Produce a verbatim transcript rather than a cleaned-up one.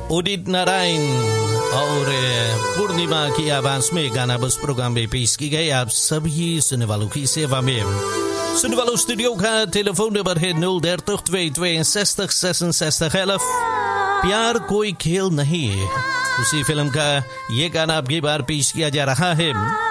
उदित नारायण और पूर्णिमा की आवाज में गाना बस प्रोग्राम में पेश की गई आप सभी सुनने वालों की सेवा में। सुनने वालों स्टूडियो का टेलीफोन नंबर है nul dertig tweehonderdtweeënzestig zesenzestig elf। प्यार कोई खेल नहीं है, उसी फिल्म का ये गाना अब की बार पेश किया जा रहा है।